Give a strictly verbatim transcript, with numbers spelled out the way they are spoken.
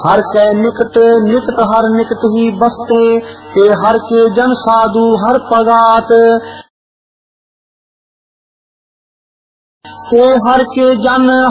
हर के निकट निकट हर निकट ही बसते, ते हर के जन साधु हर पगात। ते हर के जन